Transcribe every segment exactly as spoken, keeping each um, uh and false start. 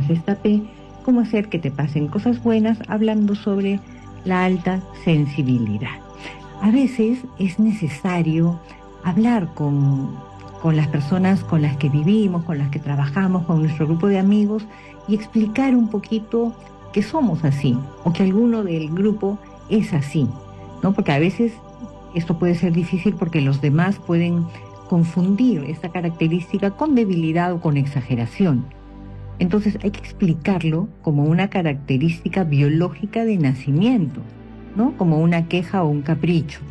destapé, cómo hacer que te pasen cosas buenas, hablando sobre la alta sensibilidad. A veces es necesario hablar con, con las personas con las que vivimos, con las que trabajamos, con nuestro grupo de amigos, y explicar un poquito que somos así, o que alguno del grupo es así, ¿no? Porque a veces esto puede ser difícil porque los demás pueden confundir esta característica con debilidad o con exageración. Entonces hay que explicarlo como una característica biológica de nacimiento, ¿no? Como una queja o un capricho.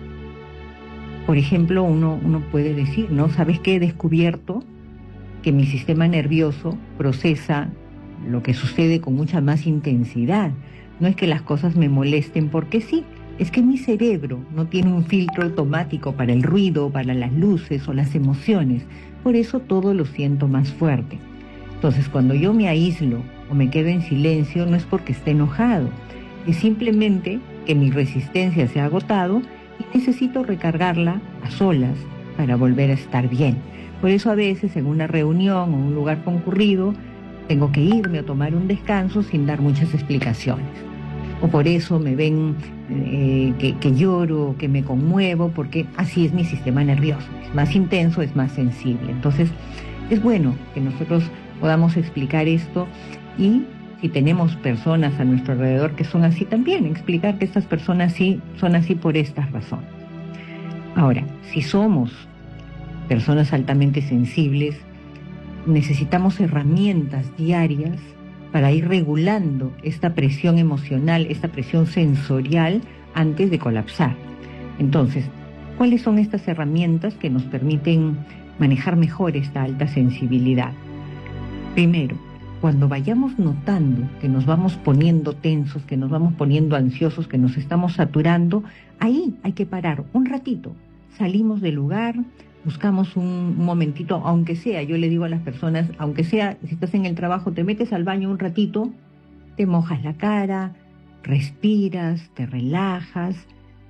Por ejemplo, uno, uno puede decir, ¿no? ¿Sabes qué? He descubierto que mi sistema nervioso procesa lo que sucede con mucha más intensidad. No es que las cosas me molesten porque sí, es que mi cerebro no tiene un filtro automático para el ruido, para las luces o las emociones. Por eso todo lo siento más fuerte. Entonces, cuando yo me aíslo o me quedo en silencio, no es porque esté enojado, es simplemente que mi resistencia se ha agotado y necesito recargarla a solas para volver a estar bien. Por eso a veces en una reunión o un lugar concurrido tengo que irme a tomar un descanso sin dar muchas explicaciones. O por eso me ven eh, que, que lloro, que me conmuevo, porque así es mi sistema nervioso. Es más intenso, es más sensible. Entonces, es bueno que nosotros podamos explicar esto, y si tenemos personas a nuestro alrededor que son así también, explicar que estas personas sí son así por estas razones. Ahora, si somos personas altamente sensibles, necesitamos herramientas diarias para ir regulando esta presión emocional, esta presión sensorial antes de colapsar. Entonces, ¿cuáles son estas herramientas que nos permiten manejar mejor esta alta sensibilidad? Primero, cuando vayamos notando que nos vamos poniendo tensos, que nos vamos poniendo ansiosos, que nos estamos saturando, ahí hay que parar un ratito. Salimos del lugar, buscamos un momentito, aunque sea, yo le digo a las personas, aunque sea, si estás en el trabajo, te metes al baño un ratito, te mojas la cara, respiras, te relajas,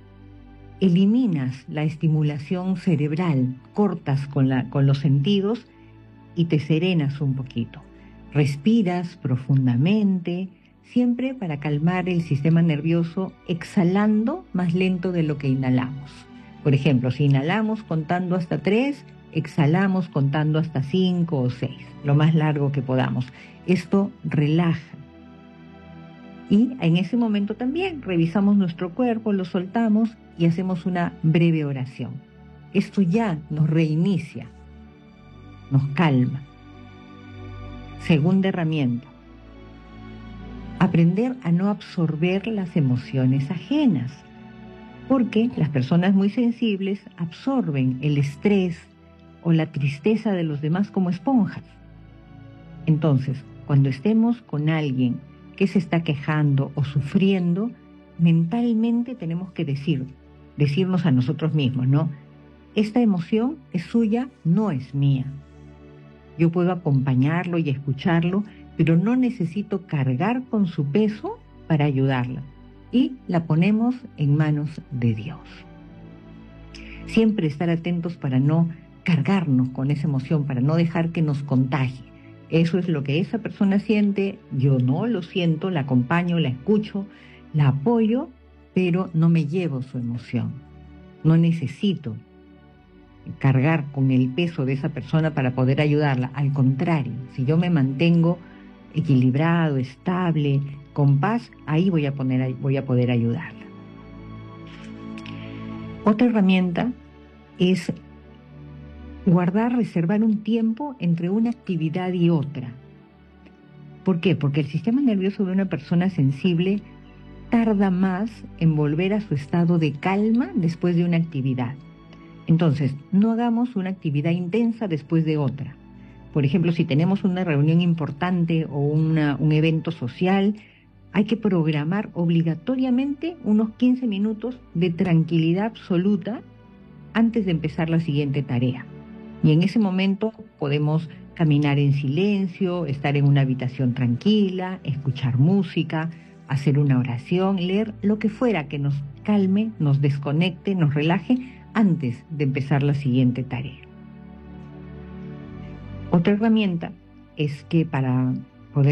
eliminas la estimulación cerebral, cortas con, la, con los sentidos y te serenas un poquito. Respiras profundamente, siempre para calmar el sistema nervioso, exhalando más lento de lo que inhalamos. Por ejemplo, si inhalamos contando hasta tres, exhalamos contando hasta cinco o seis, lo más largo que podamos. Esto relaja. Y en ese momento también revisamos nuestro cuerpo, lo soltamos y hacemos una breve oración. Esto ya nos reinicia, nos calma. Segunda herramienta, aprender a no absorber las emociones ajenas, porque las personas muy sensibles absorben el estrés o la tristeza de los demás como esponjas. Entonces, cuando estemos con alguien que se está quejando o sufriendo, mentalmente tenemos que decir, decirnos a nosotros mismos, ¿no? Esta emoción es suya, no es mía. Yo puedo acompañarlo y escucharlo, pero no necesito cargar con su peso para ayudarla. Y la ponemos en manos de Dios. Siempre estar atentos para no cargarnos con esa emoción, para no dejar que nos contagie. Eso es lo que esa persona siente, yo no lo siento, la acompaño, la escucho, la apoyo, pero no me llevo su emoción. No necesito cargar con el peso de esa persona para poder ayudarla. Al contrario, si yo me mantengo equilibrado, estable, con paz, ahí voy a, poner, voy a poder ayudarla. Otra herramienta es guardar, reservar un tiempo entre una actividad y otra. ¿Por qué? Porque el sistema nervioso de una persona sensible tarda más en volver a su estado de calma después de una actividad. Entonces, no hagamos una actividad intensa después de otra. Por ejemplo, si tenemos una reunión importante o una, un evento social, hay que programar obligatoriamente unos quince minutos de tranquilidad absoluta antes de empezar la siguiente tarea. Y en ese momento podemos caminar en silencio, estar en una habitación tranquila, escuchar música, hacer una oración, leer lo que fuera que nos calme, nos desconecte, nos relaje antes de empezar la siguiente tarea. Otra herramienta es que para